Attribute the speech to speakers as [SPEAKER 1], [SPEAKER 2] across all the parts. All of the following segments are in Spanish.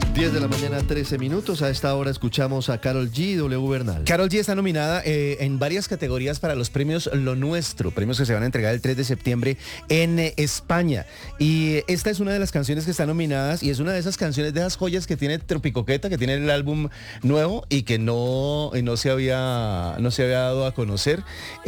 [SPEAKER 1] 10 de la mañana, 13 minutos. A esta hora escuchamos a Karol G y W Bernal.
[SPEAKER 2] Karol G está nominada en varias categorías para los premios Lo Nuestro, premios que se van a entregar el 3 de septiembre en España. Y esta es una de las canciones que están nominadas y es una de esas canciones, de esas joyas que tiene Tropicoqueta, que tiene el álbum nuevo y que no se había dado a conocer.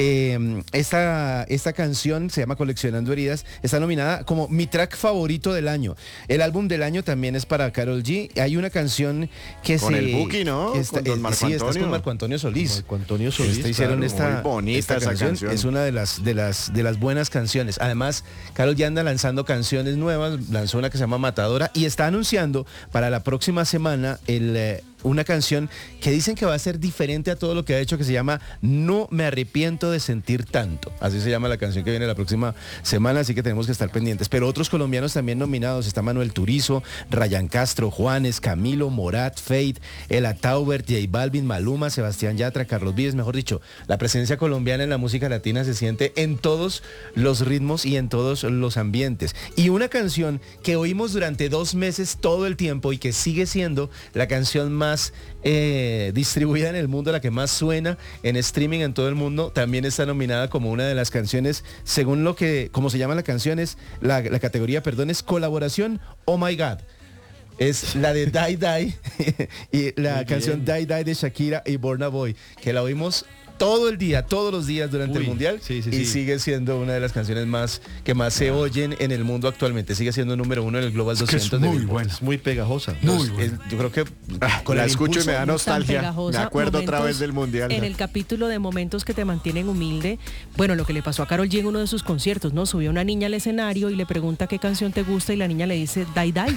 [SPEAKER 2] Esta canción se llama Coleccionando Heridas, está nominada como mi track favorito del año. El álbum del año también es para Karol G. Hay una canción que
[SPEAKER 3] con el Buki, ¿no?
[SPEAKER 2] Con don Marco Antonio. Estás con Marco Antonio Solís.
[SPEAKER 1] Marco Antonio Solís.
[SPEAKER 2] Hicieron
[SPEAKER 3] muy bonita esa canción.
[SPEAKER 2] Es una de las buenas canciones. Además, Karol G anda lanzando canciones nuevas. Lanzó una que se llama Matadora y está anunciando para la próxima semana una canción que dicen que va a ser diferente a todo lo que ha hecho, que se llama No me arrepiento de sentir tanto. Así se llama la canción que viene la próxima semana, así que tenemos que estar pendientes. Pero otros colombianos también nominados, está Manuel Turizo, Ryan Castro, Juanes, Camilo, Morat, Fate, Ela Taubert, J Balvin, Maluma, Sebastián Yatra, Carlos Vives. Mejor dicho, la presencia colombiana en la música latina se siente en todos los ritmos y en todos los ambientes. Y una canción que oímos durante 2 meses todo el tiempo y que sigue siendo la canción más distribuida en el mundo, la que más suena en streaming en todo el mundo, también está nominada como una de las canciones, según como se llama la canción, es la categoría, es colaboración Oh My God. Es la de Die Die y la canción Die Die de Shakira y Burna Boy, que la oímos todo el día, todos los días durante el Mundial y sigue siendo una de las canciones que más se oyen en el mundo actualmente. Sigue siendo número 1 en el Global 200.
[SPEAKER 1] Es muy buena, es muy pegajosa.
[SPEAKER 2] Muy buena. Yo creo que
[SPEAKER 3] la escucho y me da nostalgia. Me acuerdo otra vez del Mundial.
[SPEAKER 4] En el capítulo de momentos que te mantienen humilde, bueno, lo que le pasó a Karol G en uno de sus conciertos, ¿no? Subió una niña al escenario y le pregunta qué canción te gusta y la niña le dice Die Die.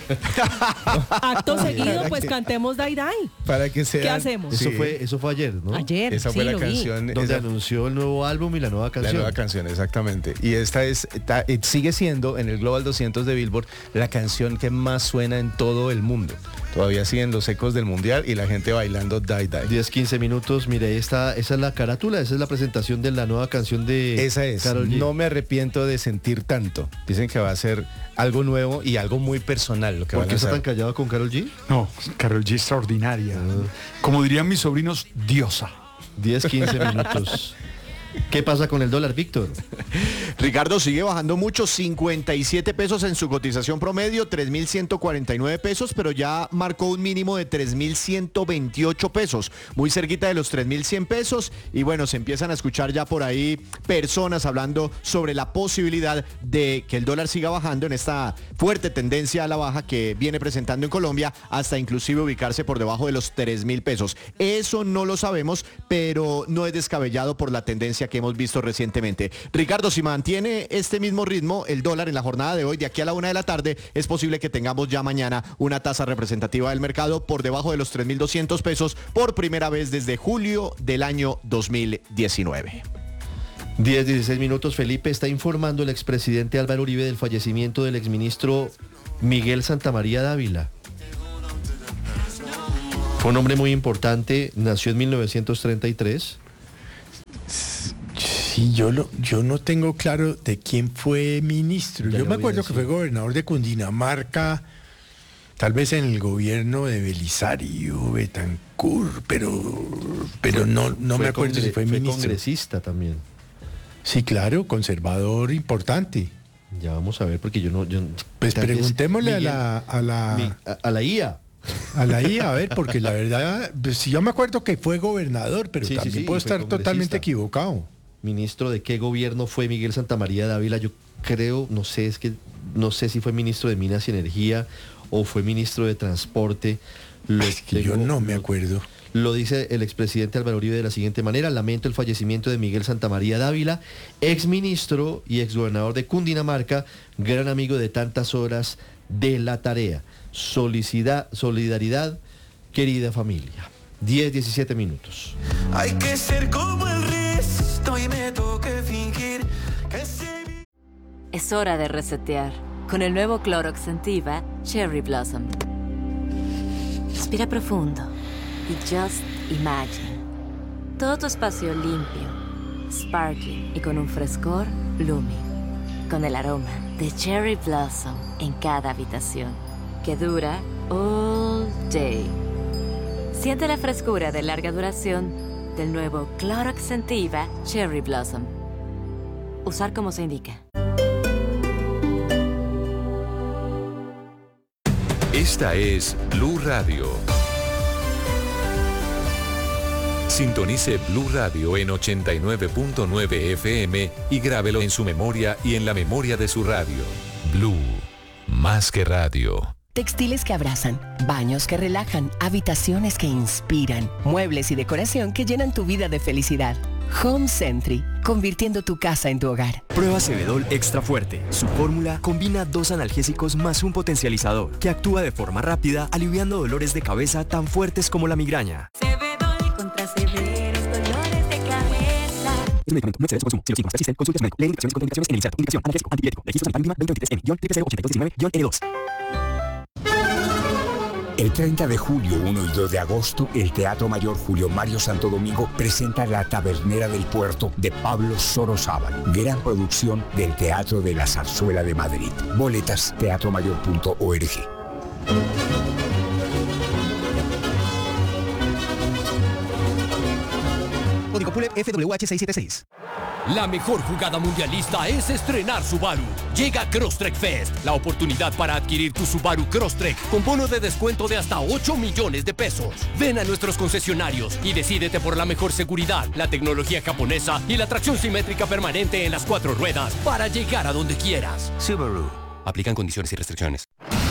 [SPEAKER 4] Acto seguido, pues cantemos Die Die.
[SPEAKER 2] Para que sea.
[SPEAKER 4] ¿Qué hacemos?
[SPEAKER 1] Eso fue ayer, ¿no?
[SPEAKER 4] Ayer.
[SPEAKER 2] Esa fue la canción
[SPEAKER 1] donde anunció el nuevo álbum y la nueva canción.
[SPEAKER 2] La nueva canción, exactamente. Y esta sigue siendo en el Global 200 de Billboard la canción que más suena en todo el mundo. Todavía siguen los ecos del Mundial y la gente bailando Die Die.
[SPEAKER 1] 10, 15 minutos, mire, esa es la carátula, esa es la presentación de la nueva canción de
[SPEAKER 2] Esa es, Karol G. No me arrepiento de sentir tanto. Dicen que va a ser algo nuevo y algo muy personal. Lo que
[SPEAKER 1] ¿Por qué está tan callado con Karol G?
[SPEAKER 5] No, Karol G extraordinaria. Como dirían mis sobrinos, diosa.
[SPEAKER 1] 10, 15 minutos. ¿Qué pasa con el dólar, Víctor?
[SPEAKER 3] Ricardo, sigue bajando mucho, 57 pesos en su cotización promedio, 3.149 pesos, pero ya marcó un mínimo de 3.128 pesos, muy cerquita de los 3.100 pesos. Y bueno, se empiezan a escuchar ya por ahí personas hablando sobre la posibilidad de que el dólar siga bajando en esta fuerte tendencia a la baja que viene presentando en Colombia, hasta inclusive ubicarse por debajo de los 3.000 pesos. Eso no lo sabemos, pero no es descabellado por la tendencia que hemos visto recientemente. Ricardo, si mantiene este mismo ritmo el dólar en la jornada de hoy, de aquí a la 1 de la tarde, es posible que tengamos ya mañana una tasa representativa del mercado por debajo de los 3.200 pesos por primera vez desde julio del año 2019.
[SPEAKER 1] 10, 16 minutos. Felipe, está informando el expresidente Álvaro Uribe del fallecimiento del exministro Miguel Santamaría Dávila. Fue un hombre muy importante, nació en 1933.
[SPEAKER 5] Sí, yo no tengo claro de quién fue ministro. Yo me acuerdo que fue gobernador de Cundinamarca, tal vez en el gobierno de Belisario Betancur, pero no me acuerdo si fue ministro.
[SPEAKER 1] Fue congresista también.
[SPEAKER 5] Sí, claro, conservador importante.
[SPEAKER 1] Ya vamos a ver, porque yo no...
[SPEAKER 5] Pues preguntémosle
[SPEAKER 1] Miguel, a la IA.
[SPEAKER 5] A la IA, a ver, porque la verdad, pues, yo me acuerdo que fue gobernador, pero también puedo estar totalmente equivocado.
[SPEAKER 1] Ministro de qué gobierno fue Miguel Santamaría Dávila, yo creo, no sé si fue ministro de Minas y Energía o fue ministro de Transporte.
[SPEAKER 5] Yo no me acuerdo.
[SPEAKER 1] Lo dice el expresidente Álvaro Uribe de la siguiente manera: lamento el fallecimiento de Miguel Santamaría Dávila, exministro y exgobernador de Cundinamarca, gran amigo de tantas horas de la tarea. Solidaridad, querida familia. 10, 17 minutos.
[SPEAKER 6] Hay que ser como el resto y me toque fingir que se...
[SPEAKER 7] Es hora de resetear con el nuevo Clorox Scentiva Cherry Blossom. Respira profundo y just imagine. Todo tu espacio limpio, sparkling y con un frescor blooming. Con el aroma de Cherry Blossom en cada habitación, que dura all all day. Siente la frescura de larga duración del nuevo Clorox Scentiva Cherry Blossom. Usar como se indica.
[SPEAKER 8] Esta es Blue Radio. Sintonice Blue Radio en 89.9 FM y grábelo en su memoria y en la memoria de su radio. Blue, más que radio.
[SPEAKER 9] Textiles que abrazan, baños que relajan, habitaciones que inspiran, muebles y decoración que llenan tu vida de felicidad. Home Sentry, convirtiendo tu casa en tu hogar.
[SPEAKER 10] Prueba Cebedol Extra Fuerte. Su fórmula combina 2 analgésicos más un potencializador que actúa de forma rápida, aliviando dolores de cabeza tan fuertes como la migraña.
[SPEAKER 11] Cebedol contra severos dolores de cabeza.
[SPEAKER 10] Es un medicamento no excede su consumo. Si los síntomas persisten, consulte a su médico. Lee indicaciones y contraindicaciones en el inserto. Indicación: analgésico, antipirético. Registro sanitario mínima 2023N-08219-N2.
[SPEAKER 12] El 30 de julio, 1 y 2 de agosto, el Teatro Mayor Julio Mario Santo Domingo presenta La Tabernera del Puerto de Pablo Sorozábal, gran producción del Teatro de la Zarzuela de Madrid. Boletas, teatromayor.org.
[SPEAKER 2] Código PULEP FWH676.
[SPEAKER 13] La mejor jugada mundialista es estrenar Subaru. Llega Crosstrek Fest, la oportunidad para adquirir tu Subaru Crosstrek con bono de descuento de hasta 8 millones de pesos. Ven a nuestros concesionarios y decídete por la mejor seguridad, la tecnología japonesa y la tracción simétrica permanente en las 4 ruedas para llegar a donde quieras.
[SPEAKER 10] Subaru.
[SPEAKER 13] Aplican condiciones y restricciones.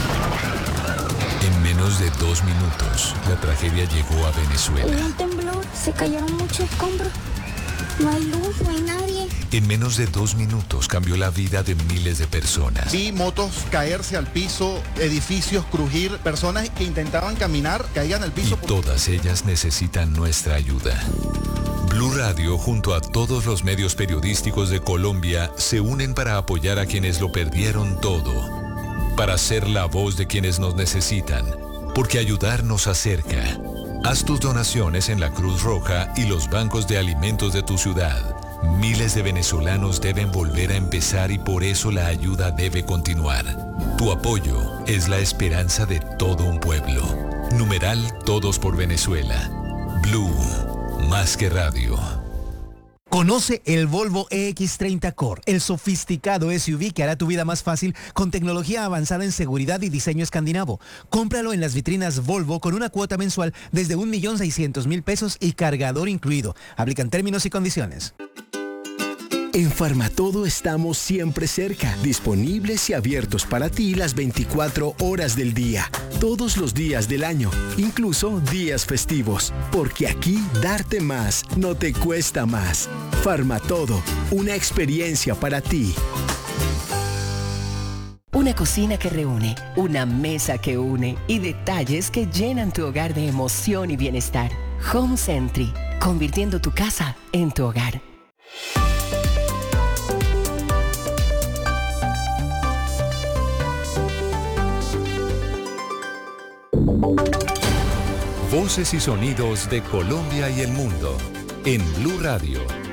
[SPEAKER 8] En menos de 2 minutos, la tragedia llegó a Venezuela.
[SPEAKER 11] Hubo un temblor, se cayeron muchos escombros. No hay luz, no hay nadie.
[SPEAKER 8] En menos de 2 minutos cambió la vida de miles de personas.
[SPEAKER 14] Vi motos caerse al piso, edificios crujir, personas que intentaban caminar caían al piso.
[SPEAKER 8] Y todas ellas necesitan nuestra ayuda. Blue Radio, junto a todos los medios periodísticos de Colombia, se unen para apoyar a quienes lo perdieron todo. Para ser la voz de quienes nos necesitan. Porque ayudar nos acerca. Haz tus donaciones en la Cruz Roja y los bancos de alimentos de tu ciudad. Miles de venezolanos deben volver a empezar y por eso la ayuda debe continuar. Tu apoyo es la esperanza de todo un pueblo. Numeral Todos por Venezuela. Blue, más que radio.
[SPEAKER 15] Conoce el Volvo EX30 Core, el sofisticado SUV que hará tu vida más fácil con tecnología avanzada en seguridad y diseño escandinavo. Cómpralo en las vitrinas Volvo con una cuota mensual desde 1.600.000 pesos y cargador incluido. Aplican términos y condiciones.
[SPEAKER 16] En Farmatodo estamos siempre cerca, disponibles y abiertos para ti las 24 horas del día, todos los días del año, incluso días festivos, porque aquí darte más no te cuesta más. Farmatodo, una experiencia para ti.
[SPEAKER 9] Una cocina que reúne, una mesa que une y detalles que llenan tu hogar de emoción y bienestar. Home Sentry, convirtiendo tu casa en tu hogar.
[SPEAKER 8] Voces y sonidos de Colombia y el mundo en Blue Radio.